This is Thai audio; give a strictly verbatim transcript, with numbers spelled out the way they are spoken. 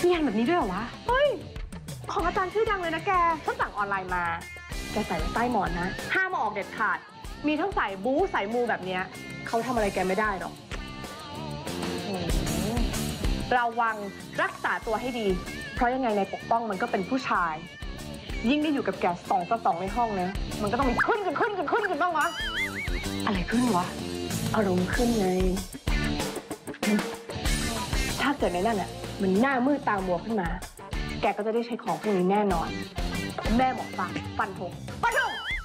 มียันแบบนี้ด้วยเหรอวะเฮ้ยของอาจารย์ชื่อดังเลยนะแกฉันสั่งออนไลน์มาแกใส่ไว้ใต้หมอนนะห้ามมาออกเด็ดขาดมีทั้งสายบู๊สายมูแบบเนี้ยเขาทำอะไรแกไม่ได้หรอกระวังรักษาตัวให้ดีเพราะยังไงในปกป้องมันก็เป็นผู้ชายยิ่งได้อยู่กับแกสองต่อสองในห้องนะมันก็ต้องมีขึ้นกันขึ้นกันขึ้นกันบ้างวะอะไรขึ้นวะอารมณ์ขึ้นไงถ้าเกิดในนั่นอ่ะมันหน้ามืดตามัวขึ้นมาแกก็จะได้ใช้ของพวกนี้แน่นอนแม่หมอฟังฟันธงฟัน